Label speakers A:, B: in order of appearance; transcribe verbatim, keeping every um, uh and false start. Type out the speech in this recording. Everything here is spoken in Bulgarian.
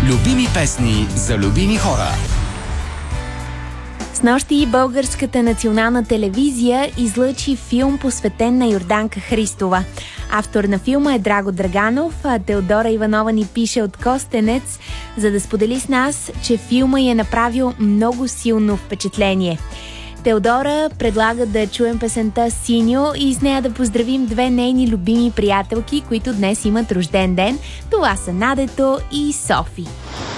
A: Любими песни за любими хора.
B: Снощи Българската национална телевизия излъчи филм, посветен на Йорданка Христова. Автор на филма е Драго Драганов, а Теодора Иванова ни пише от Костенец, за да сподели с нас, че филма й е направил много силно впечатление. Теодора предлага да чуем песента "Синьо" и с нея да поздравим две нейни любими приятелки, които днес имат рожден ден. Това са Надето и Софи.